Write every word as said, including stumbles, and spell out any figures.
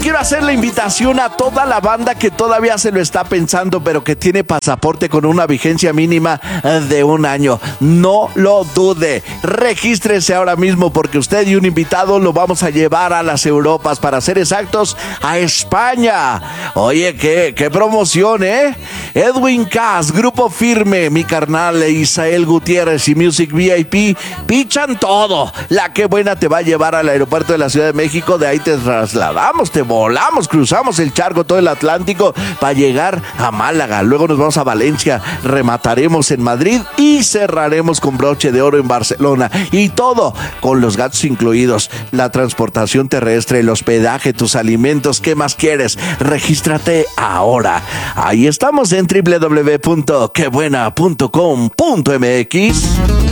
quiero hacer la invitación a toda la banda que todavía se lo está pensando, pero que tiene pasaporte con una vigencia mínima de un año. No lo dude. Regístrese ahora mismo porque usted y un invitado lo vamos a llevar a las Europas, para ser exactos, a España. Oye, qué, qué promoción, ¿eh? Edwin Cass, Grupo Firme, mi carnal Isael Gutiérrez y Music V I P pichan todo. La que buena te va a llevar al aeropuerto de la Ciudad de México. De ahí te trasladamos, te volamos, cruzamos el charco, todo el Atlántico para llegar a Málaga. Luego nos vamos a Valencia, remataremos en Madrid y cerraremos con broche de oro en Barcelona. Y todo con los gastos incluidos, la transportación terrestre, el hospedaje, tus alimentos. ¿Qué más quieres? Regístrate ahora. Ahí estamos en doble u doble u doble u punto que buena punto com punto m x.